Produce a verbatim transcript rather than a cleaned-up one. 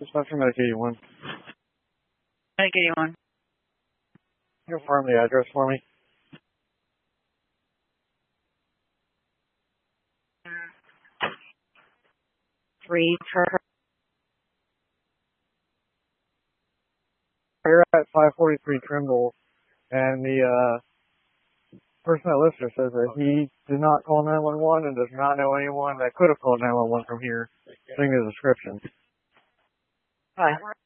Dispatcher Medicaid one. Medicaid one. Confirm the address for me. Three per. You're at five forty-three Trimble, and the uh, person that lister says that he did not call nine one one and does not know anyone that could have called nine one one from here, seeing the description. Hi.